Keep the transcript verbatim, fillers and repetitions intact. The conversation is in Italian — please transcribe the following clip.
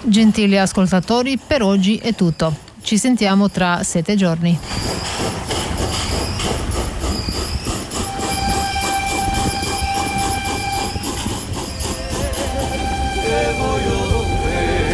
Gentili ascoltatori, per oggi è tutto. Ci sentiamo tra sette giorni.